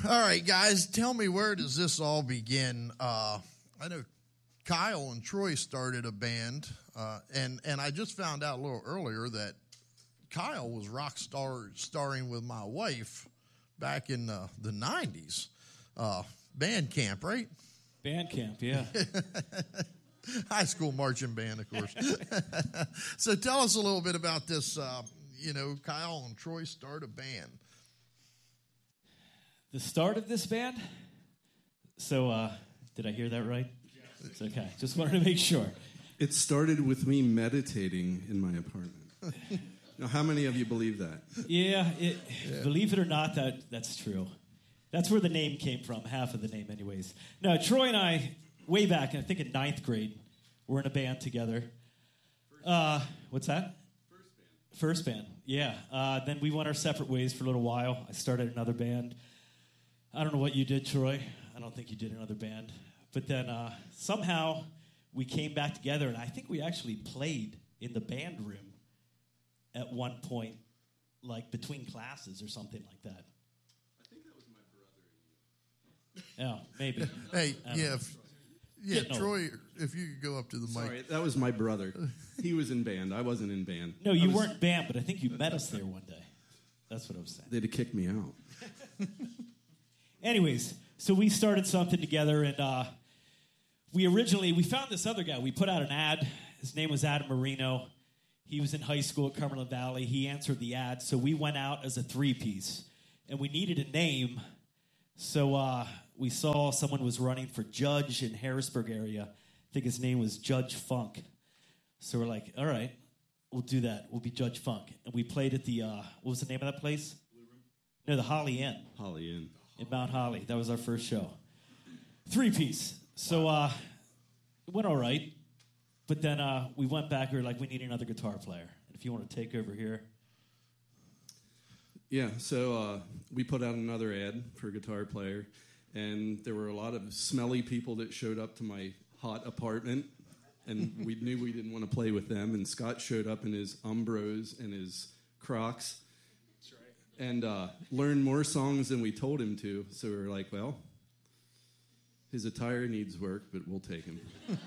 All right, guys, tell me, where does this all begin? I know Kyle and Troy started a band, and I just found out a little earlier that Kyle was starring with my wife back in the 90s. Band camp, right? Band camp, yeah. High school marching band, of course. So tell us a little bit about this, Kyle and Troy start a band. The start of this band? So, did I hear that right? Yes. It's okay. Just wanted to make sure. It started with me meditating in my apartment. Now, how many of you believe that? Yeah. Believe it or not, that's true. That's where the name came from, half of the name anyways. No, Troy and I, way back, I think in 9th grade, we're in a band together. What's that? First band, yeah. Then we went our separate ways for a little while. I started another band. I don't know what you did, Troy. I don't think you did another band. But then somehow we came back together, and I think we actually played in the band room at one point, like between classes or something like that. I think that was my brother. Oh, maybe. Hey, Troy, if you could go up to the mic. Sorry, that was my brother. He was in band. I wasn't in band. No, you weren't band, but I think you met us there one day. That's what I was saying. They'd have kicked me out. Anyways, so we started something together, and we found this other guy. We put out an ad. His name was Adam Marino. He was in high school at Cumberland Valley. He answered the ad, so we went out as a 3-piece, and we needed a name. So we saw someone was running for judge in Harrisburg area. I think his name was Judge Funk. So we're like, all right, we'll do that. We'll be Judge Funk. And we played at the, what was the name of that place? Blue Room? No, the Holly Inn. Holly Inn. In Mount Holly. That was our first show. 3-piece. So it went all right. But then we went back. We were like, we need another guitar player. And if you want to take over here. Yeah, so we put out another ad for a guitar player. And there were a lot of smelly people that showed up to my hot apartment. And we knew we didn't want to play with them. And Scott showed up in his Umbros and his Crocs. And learned more songs than we told him to. So we were like, well, his attire needs work, but we'll take him.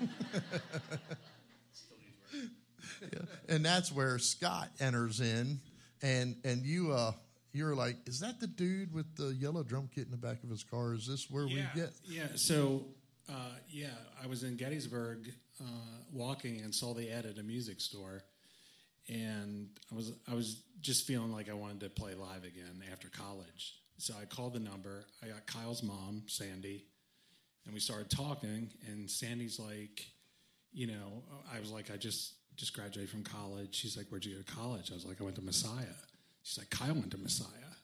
Yeah. And that's where Scott enters in. And you're like, is that the dude with the yellow drum kit in the back of his car? Is this where we get? Yeah, so, I was in Gettysburg walking and saw the ad at a music store. And I was just feeling like I wanted to play live again after college. So I called the number. I got Kyle's mom, Sandy, and we started talking. And Sandy's like, I was like, I just graduated from college. She's like, where'd you go to college? I was like, I went to Messiah. She's like, Kyle went to Messiah.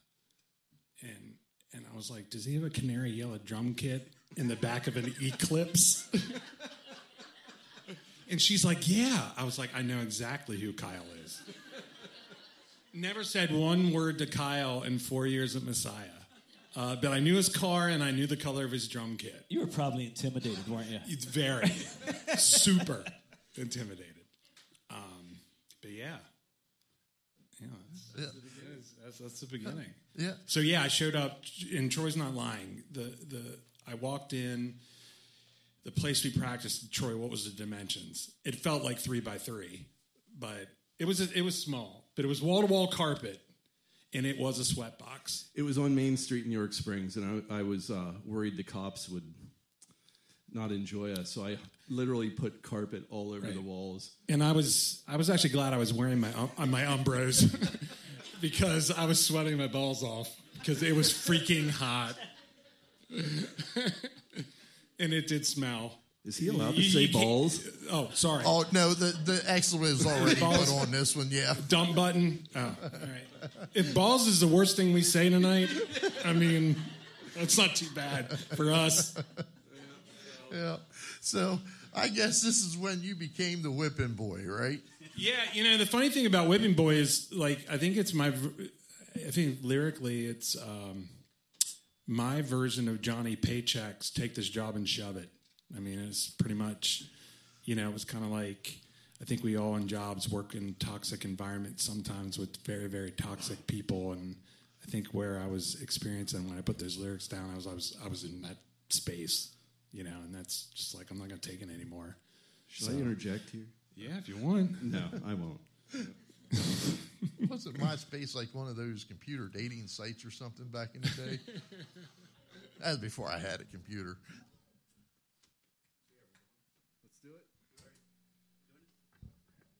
And I was like, does he have a canary yellow drum kit in the back of an Eclipse? And she's like, yeah. I was like, I know exactly who Kyle is. Never said one word to Kyle in 4 years at Messiah. But I knew his car and I knew the color of his drum kit. You were probably intimidated, weren't you? It's very, super intimidated. But yeah. That's the beginning. Yeah. So yeah, I showed up, and Troy's not lying. I walked in. The place we practiced, Troy, what was the dimensions? It felt like 3x3, but it was small. But it was wall-to-wall carpet, and it was a sweat box. It was on Main Street in York Springs, and I was worried the cops would not enjoy us. So I literally put carpet all over the walls. And I was actually glad I was wearing my Umbros because I was sweating my balls off because it was freaking hot. And it did smell. Is he allowed to say balls? Oh, sorry. Oh, no, the excellent is already put on this one, yeah. Dump button. Oh, all right. If balls is the worst thing we say tonight, I mean, that's not too bad for us. Yeah. So I guess this is when you became the whipping boy, right? Yeah, the funny thing about Whipping Boy is, like, I think lyrically it's my version of Johnny Paycheck's Take This Job and Shove It. I mean, it's pretty much, it was kind of like, I think we all in jobs work in toxic environments sometimes with very, very toxic people. And I think where I was experiencing when I put those lyrics down, I was in that space, and that's just like, I'm not going to take it anymore. Should I interject here? Yeah, if you want. No, I won't. Wasn't MySpace like one of those computer dating sites or something back in the day? That was before I had a computer.